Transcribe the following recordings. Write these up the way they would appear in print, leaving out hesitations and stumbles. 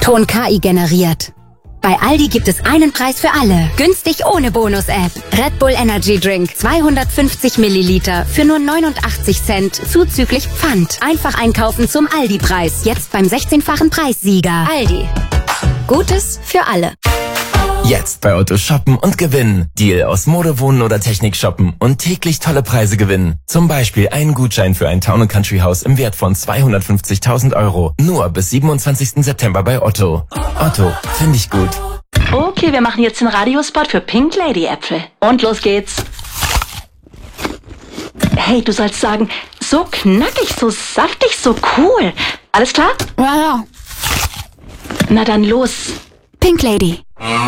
Ton KI generiert. Bei Aldi gibt es einen Preis für alle. Günstig ohne Bonus-App. Red Bull Energy Drink 250 Milliliter für nur 89 Cent zuzüglich Pfand. Einfach einkaufen zum Aldi-Preis. Jetzt beim 16-fachen Preissieger. Aldi. Gutes für alle. Jetzt bei Otto shoppen und gewinnen. Deal aus Mode, Wohnen oder Technik shoppen und täglich tolle Preise gewinnen. Zum Beispiel einen Gutschein für ein Town & Country Haus im Wert von 250.000 €. Nur bis 27. September bei Otto. Otto, finde ich gut. Okay, wir machen jetzt den Radiospot für Pink Lady Äpfel. Und los geht's. Hey, du sollst sagen, so knackig, so saftig, so cool. Alles klar? Ja. Na dann los. Pink Lady.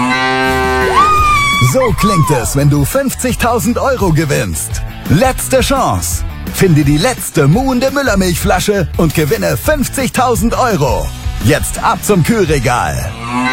So klingt es, wenn du 50.000 € gewinnst. Letzte Chance. Finde die letzte muhende Müllermilchflasche und gewinne 50.000 €. Jetzt ab zum Kühlregal.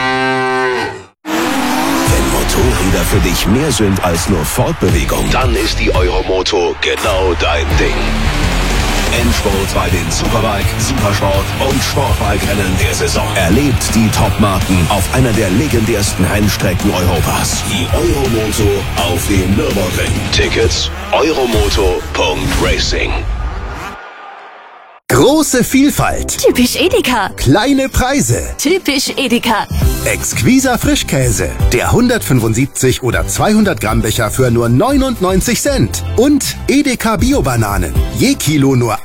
Wenn Motorräder für dich mehr sind als nur Fortbewegung, dann ist die Euromoto genau dein Ding. Endspurt bei den Superbike, Supersport und Sportbike-Rennen der Saison. Erlebt die Top-Marken auf einer der legendärsten Rennstrecken Europas. Die Euromoto auf dem Nürburgring. Tickets euromoto.racing. Große Vielfalt. Typisch Edeka. Kleine Preise. Typisch Edeka. Exquiser Frischkäse. Der 175 oder 200 Gramm Becher für nur 99 Cent. Und Edeka Bio-Bananen. Je Kilo nur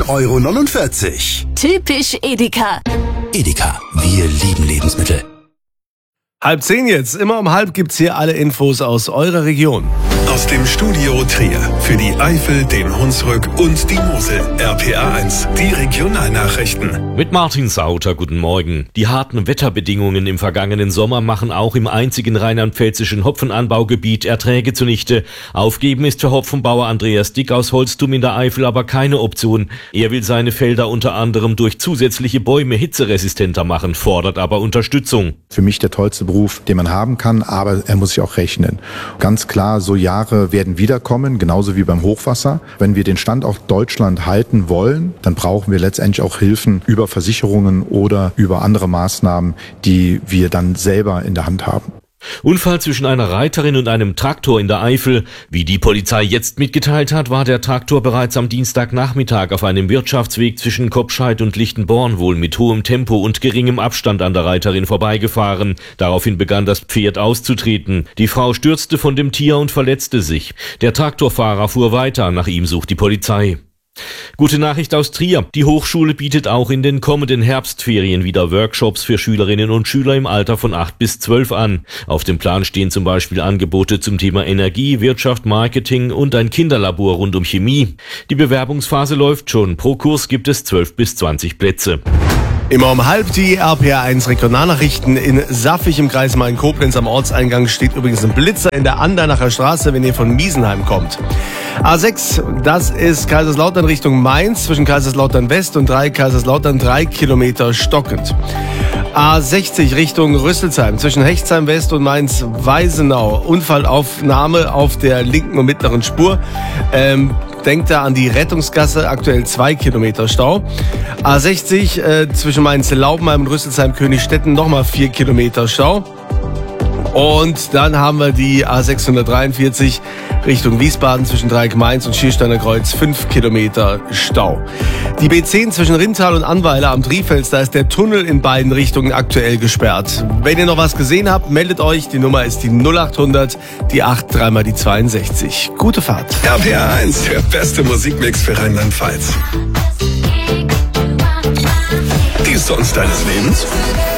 1,49 €. Typisch Edeka. Edeka, wir lieben Lebensmittel. 9:30 jetzt. Immer um 9:30 gibt's hier alle Infos aus eurer Region. Aus dem Studio Trier für die Eifel, den Hunsrück und die Mosel. RPA 1, die Regionalnachrichten. Mit Martin Sauter, guten Morgen. Die harten Wetterbedingungen im vergangenen Sommer machen auch im einzigen rheinland-pfälzischen Hopfenanbaugebiet Erträge zunichte. Aufgeben ist für Hopfenbauer Andreas Dick aus Holstum in der Eifel aber keine Option. Er will seine Felder unter anderem durch zusätzliche Bäume hitzeresistenter machen, fordert aber Unterstützung. Für mich der tollste Beruf, den man haben kann, aber er muss sich auch rechnen. Ganz klar, so Jahre werden wiederkommen, genauso wie beim Hochwasser. Wenn wir den Standort Deutschland halten wollen, dann brauchen wir letztendlich auch Hilfen über Versicherungen oder über andere Maßnahmen, die wir dann selber in der Hand haben. Unfall zwischen einer Reiterin und einem Traktor in der Eifel. Wie die Polizei jetzt mitgeteilt hat, war der Traktor bereits am Dienstagnachmittag auf einem Wirtschaftsweg zwischen Kopscheid und Lichtenborn wohl mit hohem Tempo und geringem Abstand an der Reiterin vorbeigefahren. Daraufhin begann das Pferd auszutreten. Die Frau stürzte von dem Tier und verletzte sich. Der Traktorfahrer fuhr weiter, nach ihm sucht die Polizei. Gute Nachricht aus Trier. Die Hochschule bietet auch in den kommenden Herbstferien wieder Workshops für Schülerinnen und Schüler im Alter von 8 bis 12 an. Auf dem Plan stehen zum Beispiel Angebote zum Thema Energie, Wirtschaft, Marketing und ein Kinderlabor rund um Chemie. Die Bewerbungsphase läuft schon. Pro Kurs gibt es 12 bis 20 Plätze. Immer um 9:30 die RPA 1 Regionalnachrichten in Saffig im Kreis Main-Koblenz. Am Ortseingang steht übrigens ein Blitzer in der Andernacher Straße, wenn ihr von Miesenheim kommt. A6, das ist Kaiserslautern Richtung Mainz, zwischen Kaiserslautern West und Kaiserslautern 3 Kilometer stockend. A60 Richtung Rüsselsheim, zwischen Hechtsheim West und Mainz-Weisenau. Unfallaufnahme auf der linken und mittleren Spur. Denkt da an die Rettungsgasse, aktuell 2 Kilometer Stau. A60 zwischen Mainz-Laubenheim und Rüsselsheim-Königstetten nochmal 4 Kilometer Stau. Und dann haben wir die A643 Richtung Wiesbaden zwischen Dreieck-Mainz und Schiersteiner Kreuz 5 Kilometer Stau. Die B10 zwischen Rintal und Annweiler am Trifels, da ist der Tunnel in beiden Richtungen aktuell gesperrt. Wenn ihr noch was gesehen habt, meldet euch. Die Nummer ist die 0800, die 8, 3 mal die 62. Gute Fahrt. RPA 1, der beste Musikmix für Rheinland-Pfalz. Die Songs deines Lebens?